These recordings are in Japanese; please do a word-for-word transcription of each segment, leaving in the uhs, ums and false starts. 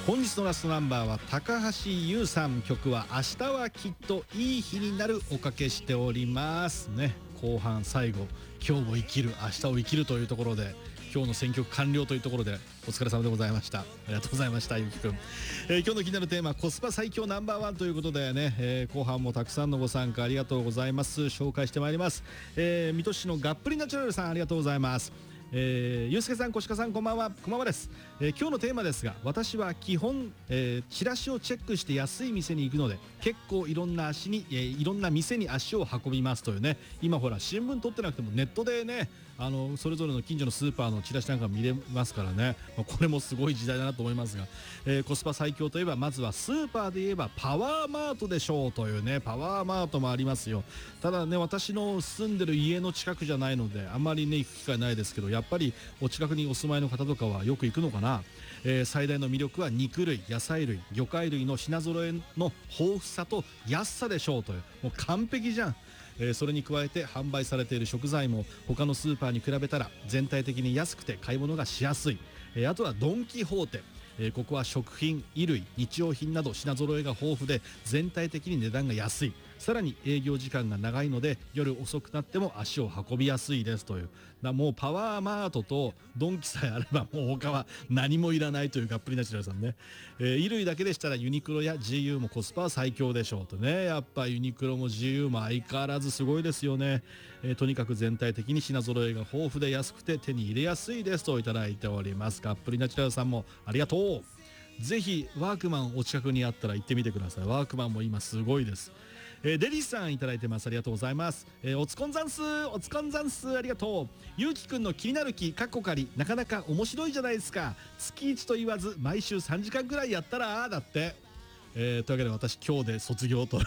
本日のラストナンバーは高橋優さん、曲は明日はきっといい日になるおかけしておりますね。後半最後、今日を生きる明日を生きるというところで今日の選曲完了というところでお疲れ様でございました。ありがとうございました。ゆきくん、えー、今日の気になるテーマ、コスパ最強ナンバーワンということでね、えー、後半もたくさんのご参加ありがとうございます。紹介してまいります。えー、水戸市のがっぷりナチュラルさん、ありがとうございます。えー、ゆうすけさん、こしかさん、こんばんは。こんばんはです。えー、今日のテーマですが、私は基本、えー、チラシをチェックして安い店に行くので、結構いろんな足に、えー、いろんな店に足を運びますというね。今ほら新聞取ってなくてもネットでね、あのそれぞれの近所のスーパーのチラシなんか見れますからね、まあ、これもすごい時代だなと思いますが、えー、コスパ最強といえばまずはスーパーで言えばパワーマートでしょうというね。パワーマートもありますよ。ただね、私の住んでる家の近くじゃないのであんまりね行く機会ないですけど、やっぱりお近くにお住まいの方とかはよく行くのかな。えー、最大の魅力は肉類、野菜類、魚介類の品揃えの豊富さと安さでしょうという、もう完璧じゃん。えー、それに加えて販売されている食材も他のスーパーに比べたら全体的に安くて買い物がしやすい。えー、あとはドン・キホーテ、えー、ここは食品、衣類、日用品など品揃えが豊富で全体的に値段が安い。さらに営業時間が長いので夜遅くなっても足を運びやすいですという。だもうパワーマートとドンキさえあればもう他は何もいらないというがっぷりナチュラルさんね。えー、衣類だけでしたらユニクロや ジーユー もコスパは最強でしょうとね。やっぱユニクロも ジーユー も相変わらずすごいですよね。えー、とにかく全体的に品揃えが豊富で安くて手に入れやすいですといただいております。がっぷりナチュラルさんもありがとう。ぜひワークマンお近くにあったら行ってみてください。ワークマンも今すごいです。えー、デリスさんいただいてます。ありがとうございます。えー、おつこんざんすおつこんざんすありがとう。ゆうきくんの気になる気かっこかり、なかなか面白いじゃないですか。月いちと言わず毎週さんじかんくらいやったらだって。えー、というわけで私今日で卒業と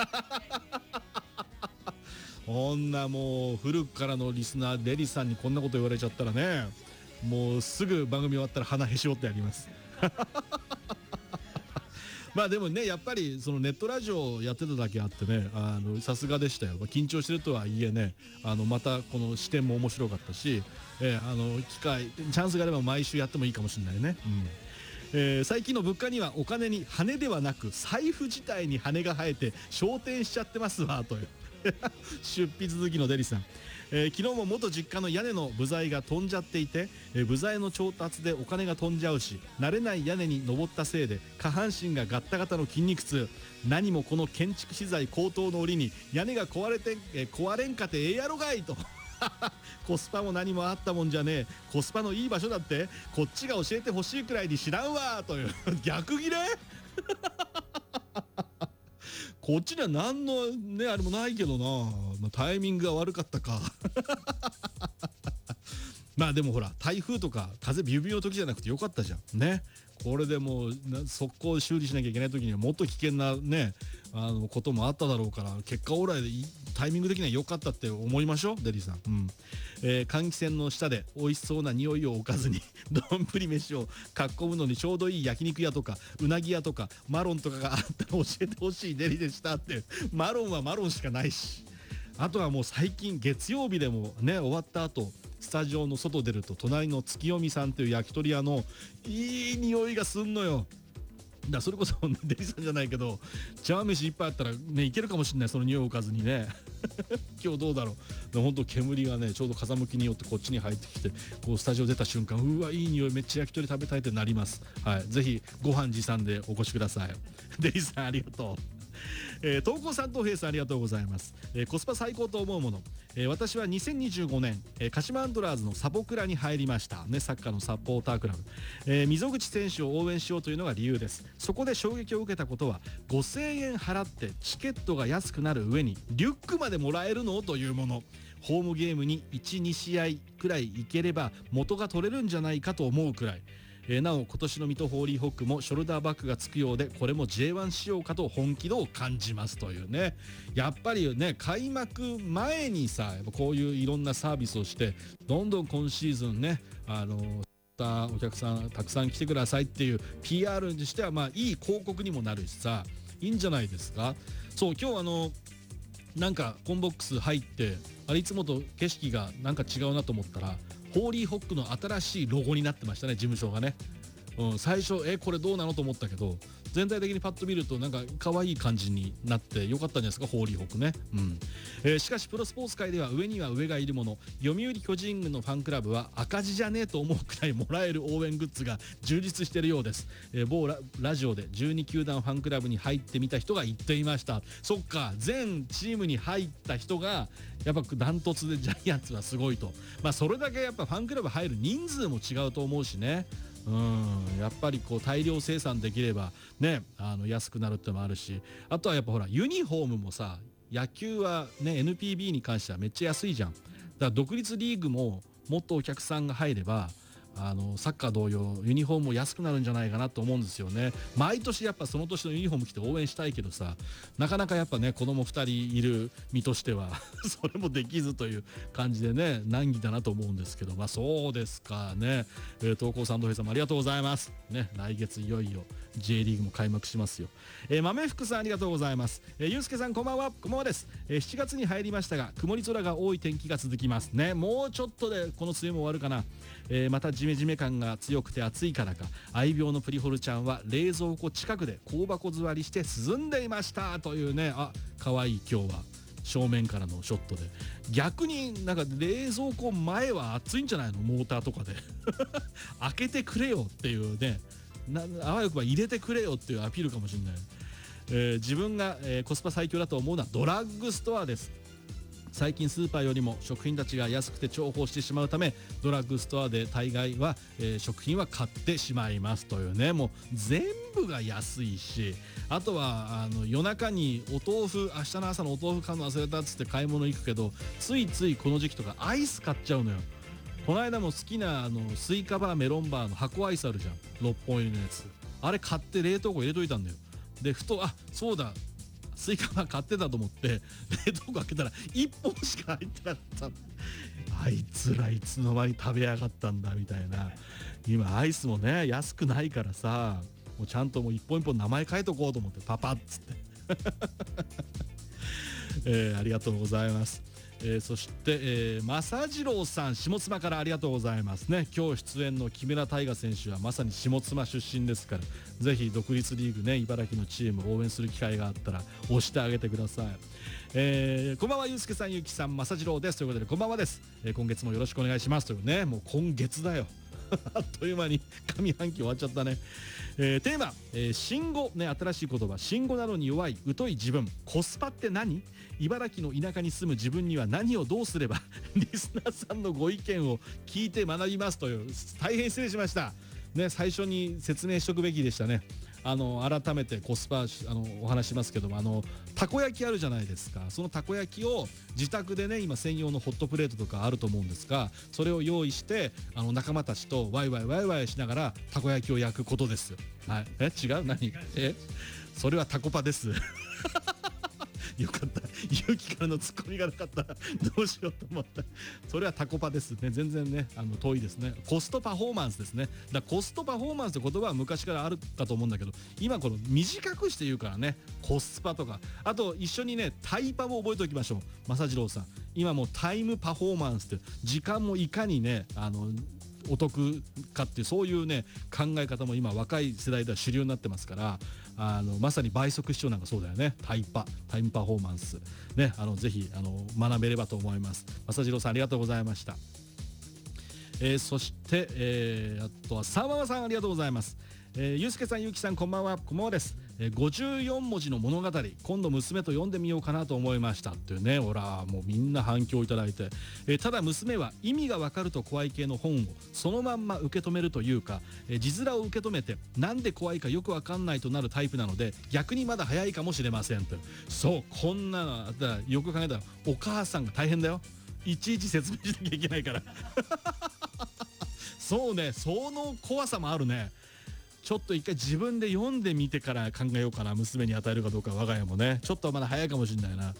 こんなもう古くからのリスナーデリスさんにこんなこと言われちゃったらね、もうすぐ番組終わったら鼻へし折ってやりますまあでもね、やっぱりそのネットラジオやってただけあってね、あのさすがでしたよ。緊張してるとはいえね、あのまたこの視点も面白かったし、えー、あの機会チャンスがあれば毎週やってもいいかもしれないね。うん。えー、最近の物価にはお金に羽ではなく財布自体に羽が生えて昇天しちゃってますわという出費続きのデリさん、えー、昨日も元実家の屋根の部材が飛んじゃっていて、えー、部材の調達でお金が飛んじゃうし、慣れない屋根に登ったせいで下半身がガッタガタの筋肉痛。何もこの建築資材高騰の折に屋根が壊れて、えー、壊れんかてええやろがいとコスパも何もあったもんじゃねえ。コスパのいい場所だってこっちが教えてほしいくらいに知らんわという逆ギレこっちには何のねあれもないけどな、タイミングが悪かったかまあでもほら台風とか風ビュービューの時じゃなくてよかったじゃんね。これでもう速攻修理しなきゃいけない時にはもっと危険なねあのこともあっただろうから、結果オーライでタイミング的には良かったって思いましょうデリーさん。うん。えー、換気扇の下で美味しそうな匂いを置かずに丼飯を囲むのにちょうどいい焼肉屋とかうなぎ屋とかマロンとかがあったら教えてほしいデリでしたって。マロンはマロンしかないし、あとはもう最近月曜日でもね終わった後スタジオの外出ると隣の月読みさんという焼き鳥屋のいい匂いがすんのよ。だそれこそデリさんじゃないけど茶碗飯いっぱいあったらねいけるかもしれない、その匂いを置かずにね今日どうだろう。本当煙がねちょうど風向きによってこっちに入ってきて、こうスタジオ出た瞬間うわいい匂いめっちゃ焼き鳥食べたいってなります。はい、ぜひご飯持参でお越しくださいデリさんありがとう。えー、投稿さんと平さんありがとうございます。えー、コスパ最高と思うもの、えー、私はにせんにじゅうごねん、えー、鹿島アントラーズのサポクラに入りましたね。サッカーのサポータークラブ、えー、溝口選手を応援しようというのが理由です。そこで衝撃を受けたことはごせんえん払ってチケットが安くなる上にリュックまでもらえるのというもの。ホームゲームに いち,に 試合くらい行ければ元が取れるんじゃないかと思うくらい、えー、なお今年の水戸ホーリーホックもショルダーバッグがつくようでこれも ジェイワン 仕様かと本気度を感じますというね。やっぱりね開幕前にさこういういろんなサービスをしてどんどん今シーズンねあのーお客さんたくさん来てくださいっていう ピーアール にしてはまあいい広告にもなるしさ、いいんじゃないですか。そう今日あのなんかコンボックス入ってあれいつもと景色がなんか違うなと思ったらホーリーホックの新しいロゴになってましたね、事務所がね。 うん、最初えこれどうなのと思ったけど、全体的にパッと見るとなんか可愛い感じになってよかったんじゃないですか、ホーリーホークね。うん、えー、しかしプロスポーツ界では上には上がいるもの。読売巨人軍のファンクラブは赤字じゃねえと思うくらいもらえる応援グッズが充実しているようです。えー、某 ラ, ラジオでじゅうに球団ファンクラブに入ってみた人が言っていました。そっか、全チームに入った人がやっぱダントツでジャイアンツはすごいと。まあそれだけやっぱファンクラブ入る人数も違うと思うしね。うん、やっぱりこう大量生産できればね、あの安くなるってのもあるし、あとはやっぱほらユニフォームもさ、野球はね エヌピービー に関してはめっちゃ安いじゃん。だから独立リーグももっとお客さんが入れば、あのサッカー同様ユニフォームも安くなるんじゃないかなと思うんですよね。毎年やっぱその年のユニフォーム着て応援したいけどさ、なかなかやっぱね子供ふたりいる身としてはそれもできずという感じでね、難儀だなと思うんですけど、まあそうですかね。えー、投稿さん、土平さんもありがとうございますね。来月いよいよ J リーグも開幕しますよ。えー、豆福さんありがとうございます。えー、ゆうすけさんこんばんは。こんばんはです。えー、しちがつに入りましたが曇り空が多い天気が続きますね。もうちょっとでこの梅雨も終わるかな。えー、またジメジメ感が強くて暑いからか、愛病のプリホルちゃんは冷蔵庫近くで香箱座りして涼んでいましたというね。あ、可愛い今日は正面からのショットで、逆になんか冷蔵庫前は暑いんじゃないの、モーターとかで開けてくれよっていうね、なあわよくば入れてくれよっていうアピールかもしれない。えー、自分が、えー、コスパ最強だと思うのはドラッグストアです。最近スーパーよりも食品たちが安くて重宝してしまうため、ドラッグストアで大概は、えー、食品は買ってしまいますというね。もう全部が安いし、あとはあの夜中にお豆腐、明日の朝のお豆腐買うの忘れたっつって買い物行くけど、ついついこの時期とかアイス買っちゃうのよ。この間も好きなあのスイカバーメロンバーの箱アイスあるじゃん、ろっぽん入りのやつ、あれ買って冷凍庫入れといたんだよ。でふと、あ、そうだスイカバー買ってたと思って冷凍庫開けたらいっぽんしか入ってなかった。あいつらいつの間に食べやがったんだみたいな。今アイスもね安くないからさ、もうちゃんともう一本一本名前書いとこうと思ってパパッつって、えー、ありがとうございます。えー、そして、えー、正次郎さん、下妻からありがとうございますね。今日出演の木村大河選手はまさに下妻出身ですから、ぜひ独立リーグね、茨城のチームを応援する機会があったら押してあげてください。えー、こんばんは、ゆうすけさん、ゆうきさん、正次郎ですということで、こんばんはです。えー、今月もよろしくお願いしますというね。もう今月だよあっという間に上半期終わっちゃったね。えー、テーマ、えー、新語ね、新しい言葉、新語なのに弱い疎い自分、コスパって何？茨城の田舎に住む自分には何をどうすればリスナーさんのご意見を聞いて学びますという、大変失礼しましたね。最初に説明しとくべきでしたね。あの改めてコスパあのお話しますけども、あのたこ焼きあるじゃないですか。そのたこ焼きを自宅でね、今専用のホットプレートとかあると思うんですが、それを用意してあの仲間たちとワイワイワイワイしながらたこ焼きを焼くことです。はい、え違う何えそれはタコパですよかった、勇気からのツッコミがなかったどうしようと思った。それはタコパですね。全然ね、あの遠いですね。コストパフォーマンスですね。だコストパフォーマンスって言葉は昔からあるかと思うんだけど、今この短くして言うからね、コスパとか、あと一緒にねタイパも覚えておきましょう。正次郎さん、今もうタイムパフォーマンスって、時間もいかにねあのお得かっていう、そういうね考え方も今若い世代では主流になってますから、あのまさに倍速視聴なんかそうだよね。タイパタイムパフォーマンスね、あのぜひあの学べればと思います。正次郎さんありがとうございました。えー、そして、えー、あとはさわわさんありがとうございます。えー、ゆうすけさん、ゆうきさん、こんばんは。こんばんはです。えー、ごじゅうよんもじの物語、今度娘と読んでみようかなと思いましたっていうね。ほらもうみんな反響いただいて、えー、ただ娘は意味がわかると怖い系の本をそのまんま受け止めるというか、えー、字面を受け止めてなんで怖いかよくわかんないとなるタイプなので、逆にまだ早いかもしれませんと。そう、こんなのだよく考えたらお母さんが大変だよ。いちいち説明しなきゃいけないからそうね、その怖さもあるね。ちょっと一回自分で読んでみてから考えようかな。娘に与えるかどうか、我が家もねちょっとまだ早いかもしれないな。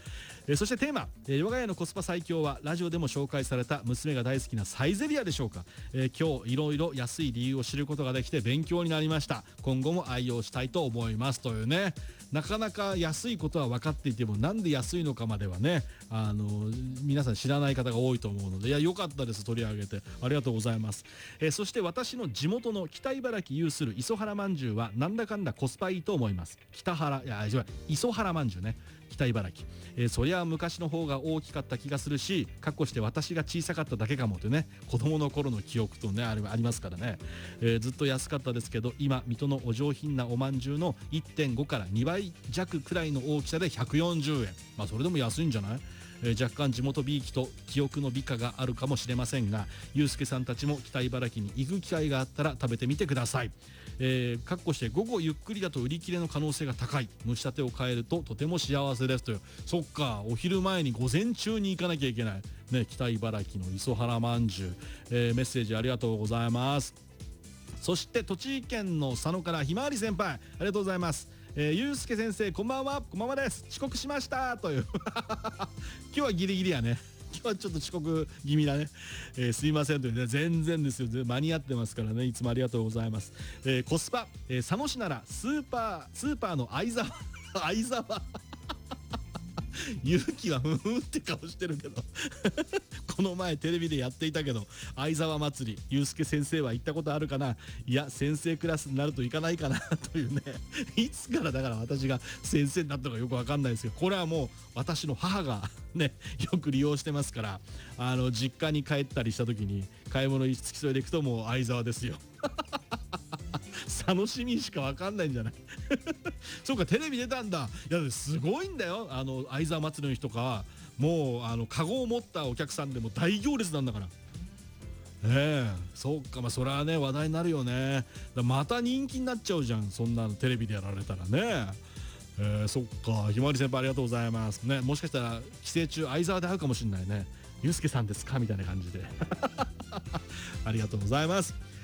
えー、そしてテーマ、えー、我が家のコスパ最強はラジオでも紹介された娘が大好きなサイゼリヤでしょうか。えー、今日いろいろ安い理由を知ることができて勉強になりました。今後も愛用したいと思いますというね。なかなか安いことは分かっていてもなんで安いのかまではね、あの皆さん知らない方が多いと思うので、いや良かったです、取り上げてありがとうございます。えー、そして私の地元の北茨城有する磯原まんじゅうはなんだかんだコスパいいと思います。北原いや違う磯原まんじゅうね、北茨城、えー、そりゃ昔の方が大きかった気がするし、かっこして私が小さかっただけかもというね、子供の頃の記憶とねあれありますからね、えー、ずっと安かったですけど今水戸のお上品なおまんじゅうの いってんご からにばい弱くらいの大きさでひゃくよんじゅうえん、まあそれでも安いんじゃない。えー、若干地元びいきと記憶の美化があるかもしれませんが、ゆうすけさんたちも北茨城に行く機会があったら食べてみてください。えー、かっこして午後ゆっくりだと売り切れの可能性が高い、蒸したてを買えるととても幸せですという。そっか、お昼前に午前中に行かなきゃいけない、ね、北茨城の磯原まんじゅう、えー、メッセージありがとうございます。そして栃木県の佐野からひまわり先輩、ありがとうございます。えー、ゆうすけ先生こんばんは、こんばんはです、遅刻しましたという今日はギリギリやね、今日はちょっと遅刻気味だね、えー、すいませんというね、全然ですよ、間に合ってますからね、いつもありがとうございます。えー、コスパ、えー、佐野市ならスーパースーパーの相沢相沢勇気はふふって顔してるけどこの前テレビでやっていたけど、相沢祭りゆうすけ先生は行ったことあるかな。いや先生クラスになると行かないかなというねいつからだから私が先生になったのかよくわかんないですけど、これはもう私の母がねよく利用してますから、あの実家に帰ったりした時に買い物に付き添いで行くともう相沢ですよ佐野市民しかわかんないんじゃないそうか、テレビ出たんだ。いやすごいんだよ、あの相沢祭りの日とかもうあのカゴを持ったお客さんでも大行列なんだから。ええ、そうか、まあそれはね話題になるよね。だまた人気になっちゃうじゃん、そんなのテレビでやられたらね。えー、そっか、ひまわり先輩ありがとうございますね。もしかしたら帰省中相沢で会うかもしれないね。ゆうすけさんですかみたいな感じでありがとうございます。